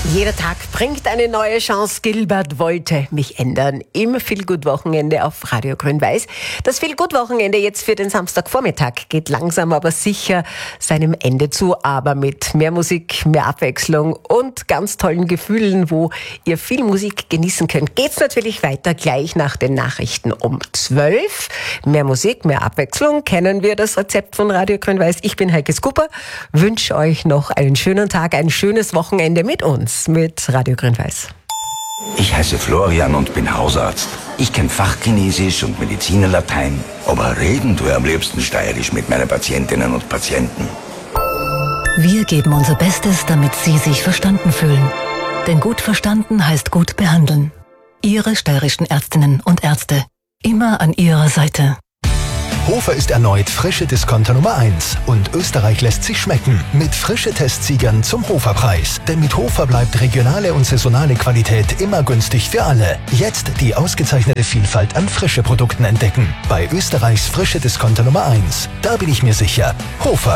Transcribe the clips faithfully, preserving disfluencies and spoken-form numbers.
Jeder Tag bringt eine neue Chance. Gilbert wollte mich ändern. Im Feel-Good-Wochenende auf Radio Grün-Weiß. Das Feel-Good-Wochenende jetzt für den Samstagvormittag geht langsam aber sicher seinem Ende zu. Aber mit mehr Musik, mehr Abwechslung und ganz tollen Gefühlen, wo ihr viel Musik genießen könnt, geht's natürlich weiter gleich nach den Nachrichten um zwölf. Mehr Musik, mehr Abwechslung. Kennen wir das Rezept von Radio Grün-Weiß? Ich bin Heike Skupper. Wünsche euch noch einen schönen Tag, ein schönes Wochenende mit uns. Mit Radio Grün-Weiß. Ich heiße Florian und bin Hausarzt. Ich kenne Fachchinesisch und Medizinerlatein, aber reden tue am liebsten steirisch mit meinen Patientinnen und Patienten. Wir geben unser Bestes, damit Sie sich verstanden fühlen. Denn gut verstanden heißt gut behandeln. Ihre steirischen Ärztinnen und Ärzte. Immer an Ihrer Seite. Hofer ist erneut frische Discounter Nummer eins und Österreich lässt sich schmecken mit frische Testsiegern zum Hoferpreis. Denn mit Hofer bleibt regionale und saisonale Qualität immer günstig für alle. Jetzt die ausgezeichnete Vielfalt an frische Produkten entdecken. Bei Österreichs frische Discounter Nummer eins. Da bin ich mir sicher. Hofer.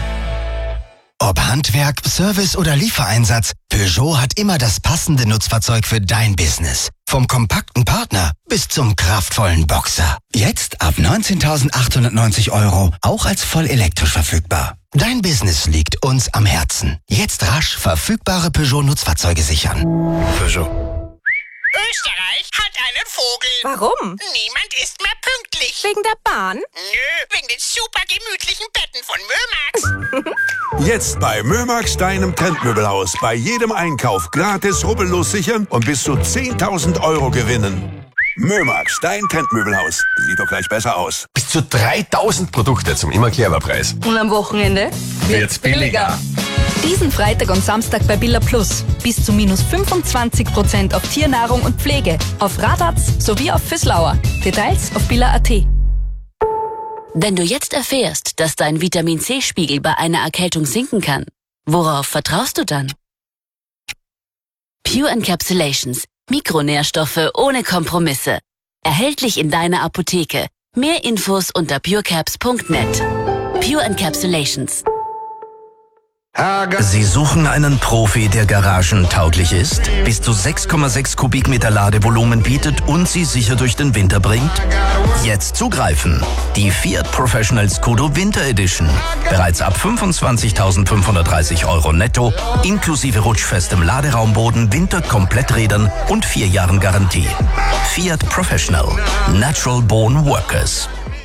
Ob Handwerk, Service oder Liefereinsatz, Peugeot hat immer das passende Nutzfahrzeug für dein Business. Vom kompakten Partner bis zum kraftvollen Boxer. Jetzt ab neunzehntausendachthundertneunzig Euro, auch als voll elektrisch verfügbar. Dein Business liegt uns am Herzen. Jetzt rasch verfügbare Peugeot-Nutzfahrzeuge sichern. Peugeot. Österreich hat einen Vogel. Warum? Niemand ist mehr pünktlich. Wegen der Bahn? Nö, wegen den super gemütlichen Betten von Mömax. Jetzt bei Mömax, deinem Trendmöbelhaus. Bei jedem Einkauf gratis rubbellos sichern und bis zu zehntausend Euro gewinnen. Mömax, dein Trendmöbelhaus. Sieht doch gleich besser aus. Bis zu dreitausend Produkte zum Immer-Clever-Preis. Und am Wochenende wird's billiger. Diesen Freitag und Samstag bei Billa Plus. Bis zu minus fünfundzwanzig Prozent auf Tiernahrung und Pflege. Auf Radatz sowie auf Füßlauer. Details auf billa punkt at. Wenn du jetzt erfährst, dass dein Vitamin-C-Spiegel bei einer Erkältung sinken kann, worauf vertraust du dann? Pure Encapsulations. Mikronährstoffe ohne Kompromisse. Erhältlich in deiner Apotheke. Mehr Infos unter purecaps punkt net. Pure Encapsulations. Sie suchen einen Profi, der garagentauglich ist, bis zu sechs Komma sechs Kubikmeter Ladevolumen bietet und Sie sicher durch den Winter bringt? Jetzt zugreifen! Die Fiat Professional Scudo Winter Edition. Bereits ab fünfundzwanzigtausendfünfhundertdreißig Euro netto, inklusive rutschfestem Laderaumboden, Winterkompletträdern und vier Jahren Garantie. Fiat Professional. Natural Born Workers.